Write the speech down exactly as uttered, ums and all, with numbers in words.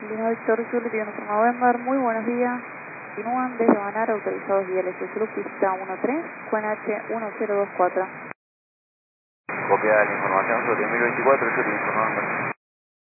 Lima Victor Sur, Uniforme November, muy buenos días. Continúan desde Banar, autorizados vía L S Sur, pista uno tres, Q N H uno cero dos cuatro. Copia de la información sobre diez mil veinticuatro, Sur, Uniforme November.